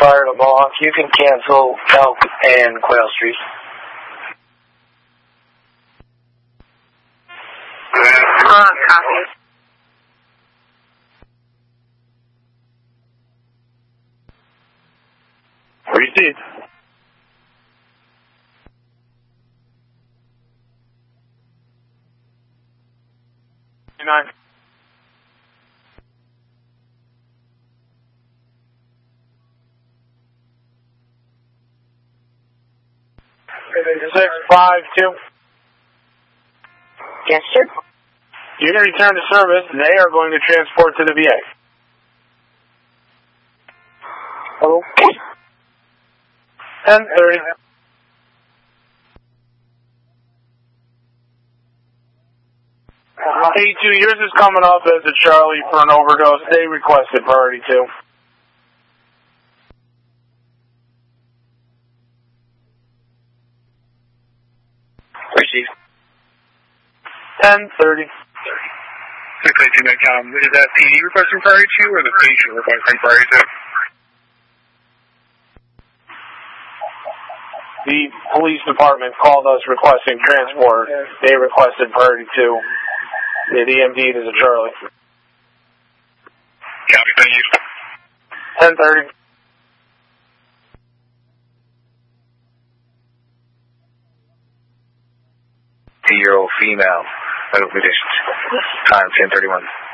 fire to Mohawk. You can cancel Elk and Quail Street. Copy. Received. Nine. 652. Yes, sir. You're going to return to service. They are going to transport to the VA. Okay. 10:30. A2, yours is coming up as a Charlie for an overdose. They requested priority 2. Received. 10:30. 682.com. Is that PD requesting priority 2 or the patient requesting priority 2? The police department called us requesting transport. They requested priority 2. The EMD is a Charlie. Copy, thank you. 10:30. Two-year-old female. Medical conditions. Time 10:31.